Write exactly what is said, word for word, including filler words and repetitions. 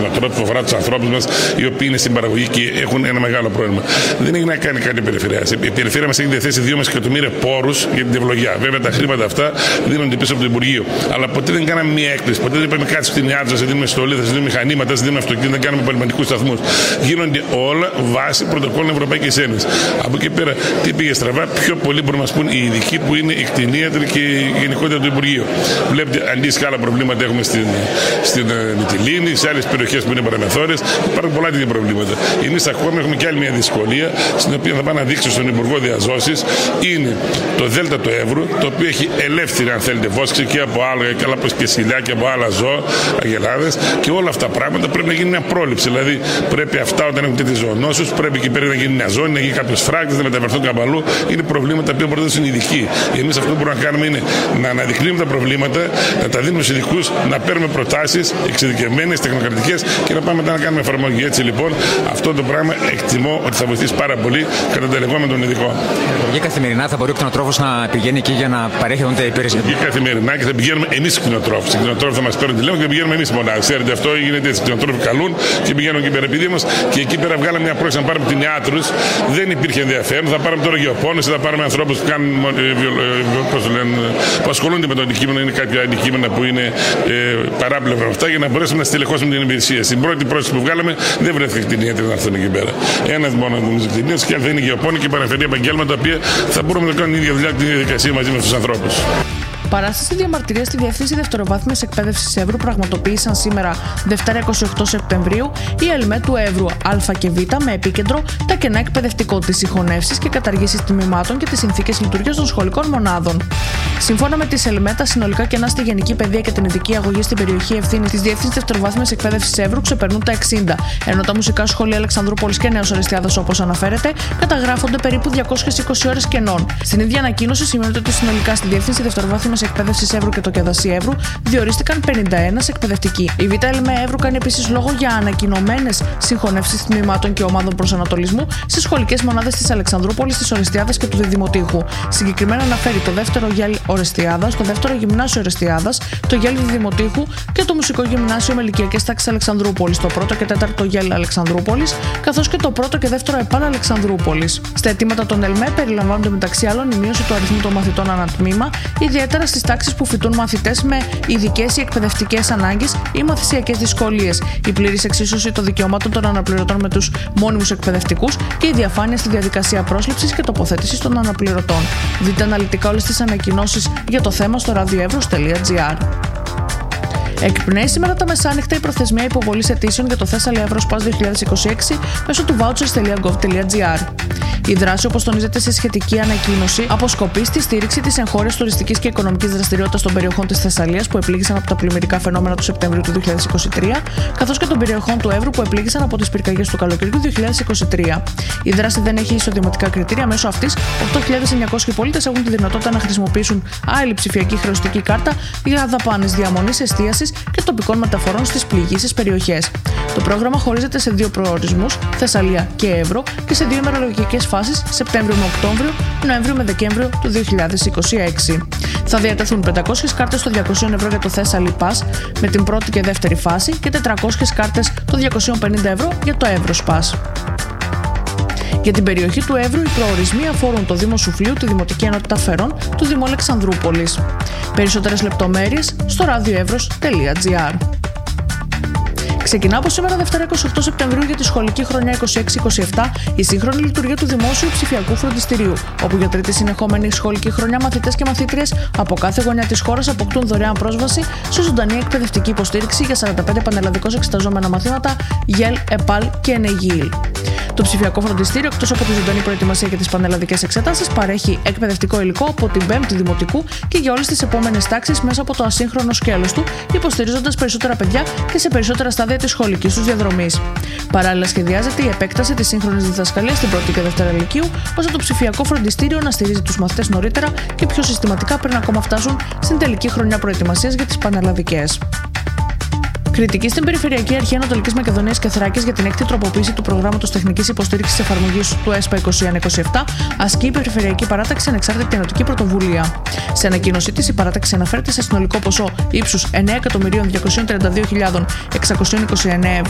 κτηνοτρόφους, που αφορά τους ανθρώπους μας, οι οποίοι είναι στην παραγωγή και έχουν ένα μεγάλο πρόβλημα. Δεν έχει να κάνει κάτι η περιφέρεια. Η περιφέρεια μας έχει διαθέσει δύο εκατομμύρια πόρους για την ευλογιά. Βέβαια τα χρήματα αυτά δίνονται πίσω από το Υπουργείο. Αλλά ποτέ δεν κάναμε μια έκπληξη. Ποτέ δεν είπαμε κάτι στην Ιάτζα, θα δίνουμε στολή, θα δίνουμε μηχανήματα, θα δίνουμε αυτοκίνητα, δεν κάνουμε πολυμερικούς σταθμούς. Γίνονται όλα βάσει πρωτοκόλλων Ευρωπαϊκής Ένωσης. Από εκεί πέρα τι πήγε στραβά, πιο πολύ μπορούν να μας πούν οι ειδικοί που είναι οι κτηνίατροι και γενικότερα του Υπουργείου. Βλέπετε αντίστοιχα άλλα προβλήματα έχουμε στην, στην Μυτιλήνη, σε άλλες περιοχές που είναι παραμεθόρες. Υπάρχουν πολλά τέτοια προβλήματα. Εμείς ακόμα έχουμε και άλλη μια δυσκολία, στην οποία θα πάω να δείξω στον Υπουργό Διαζώσης, είναι το Δέλτα του Εύρου, το οποίο έχει ελεύθερη, αν θέλετε, βόσκηση και από άλλα, καλά όπως και σκυλιά και από άλλα ζώα, αγελάδες, και όλα αυτά τα πράγματα πρέπει να γίνει μια πρόληψη. Δηλαδή πρέπει αυτά όταν έχουν τέτοιες ζωονόσους, πρέπει εκεί πέρα να γίνει μια ζώνη, να γίνει κάποιος φράκτης, να μεταφερθούν κάπου αλλού. Είναι προβλήματα που μπορούν να είναι ειδικοί. Εμείς αυτό που μπορούμε να κάνουμε είναι να αναδεικνύουμε τα προβλήματα, να τα δίνουμε στους ειδικούς, να παίρνουμε προτάσεις εξειδικευμένες, τεχνοκρατικές και να πάμε μετά να κάνουμε εφαρμογή. Έτσι λοιπόν αυτό το πράγμα εκτιμώ ότι θα βοηθήσει πάρα πολύ κατά τα λεγόμενα των ειδικών. Και καθημερινά θα μπορεί ο κτηνοτρόφος να πηγαίνει εκεί για να παρέχει όντε υπηρεσία. Και καθημερινά και θα πηγαίνουμε εμείς οι κτηνοτρόφοι. Οι κτηνοτρόφοι θα μας παίρνουν τηλέφωνο και πηγαίνουμε εμείς μονάχα. Ξέρετε, αυτό γίνεται έτσι. Οι κτηνοτρόφοι καλούν και πηγαίνουν εκεί πέρα επειδή μας και εκεί πέρα βγάλαμε μια πρόκληση να πάρουμε κτηνιάτρους. Δεν υπήρχε ενδιαφέρον. Θα πάρουμε τώρα γεωπόνες, θα πάρουμε ανθρώπους που, κάνουν, που ασχολούνται με το αντικείμενο. Είναι κάποια αντικείμενα που είναι ε, παράπλευρα αυτά για να μπορέσουμε να στελεχώσουμε την υπηρεσία. Στην πρώτη πρόσκληση που βγάλαμε δεν βρέθηκε κτηνίατροι να έρθουν εκεί πέρα. Ένας μόνο νομίζω κτηνίατρος και άλλοι θα είναι γεωπόνοι και παραφερή επαγγέλματα τα οποία θα μπορούμε να κάνουμε την ίδια δουλειά την διαδικασία μαζί με τους ανθρώπους. Παράσταση διαμαρτυρίας στη Διεύθυνση Δευτεροβάθμιας Εκπαίδευσης Εύρου πραγματοποίησαν σήμερα, Δευτέρα είκοσι οκτώ Σεπτεμβρίου, οι ΕΛΜΕ του Εύρου Α και Β με επίκεντρο τα κενά εκπαιδευτικό, τις συγχωνεύσεις και καταργήσεις τμήματων και τις συνθήκες λειτουργίας των σχολικών μονάδων. Σύμφωνα με τις ΕΛΜΕ, τα συνολικά κενά στη γενική παιδεία και την ειδική αγωγή στην περιοχή ευθύνη της Διεύθυνσης Δευτεροβάθμιας Εκπαίδευσης Εύρου ξεπερνούν τα εξήντα, ενώ τα μουσικά σχολεία Αλεξανδρούπολης και Νέος Ορεστιάδας, όπως αναφέρεται, καταγράφονται περίπου διακόσιες είκοσι ώρες κενών. Στην ίδια ανακοίνωση σημειώνεται ότι συνολικά στη Διεύθυνση Δευτεροβάθμιας Εκπαίδευσης Εύρου και το ΚΕΔΑΣΥ Εύρου διορίστηκαν πενήντα ένα εκπαιδευτικοί. Η ΒΕΛΜΕ Εύρου κάνει επίσης λόγο για ανακοινωμένες συγχωνεύσεις τμήματων και ομάδων προσανατολισμού στις σχολικές μονάδες της Αλεξανδρούπολης, της Ορεστιάδας και του Διδημοτήχου. Συγκεκριμένα αναφέρει το δεύτερο ΓΕΛ Ορεστιάδας, το δεύτερο Γυμνάσιο Ορεστιάδας, το ΓΕΛ Διδημοτήχου και το Μουσικό Γυμνάσιο με ηλικιακές τάξεις Αλεξανδρούπολης, το πρώτο και τέταρτο ΓΕΛ Αλεξανδρούπολης, καθώς και το πρώτο και δεύτερο ΕΠΑΛ Αλεξανδρούπολης. Στα αιτήματα των ΕΛΜΕ περιλαμβάνονται μεταξύ άλλων η μείωση του αριθμού των μαθητών ανατμήμα, ιδιαίτερα στις τάξεις που φοιτούν μαθητές με ειδικές ή εκπαιδευτικές ανάγκες ή μαθησιακές δυσκολίες, η πλήρης εξίσωση των δικαιωμάτων των αναπληρωτών με τους μόνιμους εκπαιδευτικούς και η διαφάνεια στη διαδικασία πρόσληψης και τοποθέτησης των αναπληρωτών. Δείτε αναλυτικά όλες τις ανακοινώσεις για το θέμα στο ραδιοεύρος τελεία τζι άρ. Εκπνέει σήμερα τα μεσάνυχτα η προθεσμία υποβολής αιτήσεων για το Thessaly Evros Pass δύο χιλιάδες είκοσι έξι μέσω του vouchers τελεία gov τελεία τζι άρ. Η δράση, όπως τονίζεται σε σχετική ανακοίνωση, αποσκοπεί στη στήριξη της εγχώριας τουριστικής και οικονομικής δραστηριότητας των περιοχών της Θεσσαλίας που επλήγησαν από τα πλημμυρικά φαινόμενα του Σεπτεμβρίου του δύο χιλιάδες είκοσι τρία, καθώς και των περιοχών του Εύρου που επλήγησαν από τις πυρκαγιές του καλοκαιριού δύο χιλιάδες είκοσι τρία. Η δράση δεν έχει εισοδηματικά κριτήρια, μέσω αυτής οκτώ χιλιάδες εννιακόσιοι πολίτες έχουν τη δυνατότητα να χρησιμοποιήσουν άειλη ψηφιακή χρεωστική κάρτα για δαπάνες διαμονής, εστίασης και τοπικών μεταφορών στις πληγήσεις περιοχές. Το πρόγραμμα χωρίζεται σε δύο προορισμούς, Θεσσαλία και Εύρο, και σε δύο ημερολογικές φάσεις, Σεπτέμβριο με Οκτώβριο, Νοέμβριο με Δεκέμβριο του δύο χιλιάδες είκοσι έξι. Θα διατεθούν πεντακόσιες κάρτες στο διακόσια ευρώ για το Thessaly Pass με την πρώτη και δεύτερη φάση και τετρακόσιες κάρτες το διακόσια πενήντα ευρώ για το Evros Pass. Για την περιοχή του Εύρου, οι προορισμοί αφορούν το Δήμο Σουφλίου, τη Δημοτική Ενότητα Φερών, του Δήμου Αλεξανδρούπολης. Περισσότερες λεπτομέρειες στο ραδιοεύρος τελεία τζι άρ. Ξεκινά από σήμερα Δευτέρα είκοσι οκτώ Σεπτεμβρίου για τη σχολική χρονιά είκοσι έξι είκοσι επτά η σύγχρονη λειτουργία του Δημόσιου Ψηφιακού Φροντιστηρίου, όπου για τρίτη συνεχόμενη σχολική χρονιά μαθητές και μαθήτριες από κάθε γωνιά της χώρας αποκτούν δωρεάν πρόσβαση σε ζωντανή εκπαιδευτική υποστήριξη για σαράντα πέντε πανελλαδικώς εξεταζόμενα μαθήματα ΓΕΛ, ΕΠΑΛ και ΕΝΕΓΙΛ. Το ψηφιακό φροντιστήριο, εκτός από τη ζωντανή προετοιμασία για τις πανελλαδικές εξετάσεις, παρέχει εκπαιδευτικό υλικό από την πέμπτη Δημοτικού και για όλες τις επόμενες τάξεις μέσα από το ασύγχρονο σκέλος του, υποστηρίζοντας περισσότερα παιδιά και σε περισσότερα στάδια της σχολικής τους διαδρομής. Παράλληλα, σχεδιάζεται η επέκταση της σύγχρονης διδασκαλίας στην πρώτη και δεύτερη λυκείου, ώστε το ψηφιακό φροντιστήριο να στηρίζει τους μαθητές νωρίτερα και πιο συστηματικά πριν ακόμα φτάσουν στην τελική χρονιά προετοιμασίας για τις πανελλαδικές. Κριτική στην Περιφερειακή Αρχή Ανατολικής Μακεδονίας και Θράκης για την έκτη τροποποίηση του προγράμματος τεχνικής υποστήριξης εφαρμογής του ΕΣΠΑ είκοσι ένα είκοσι επτά ασκεί η Περιφερειακή Παράταξη Ανεξάρτητη Ενωτική Πρωτοβουλία. Σε ανακοίνωσή της, η παράταξη αναφέρεται σε συνολικό ποσό ύψους εννέα εκατομμυρίων διακόσιες τριάντα δύο χιλιάδες εξακόσιες είκοσι εννέα ευρώ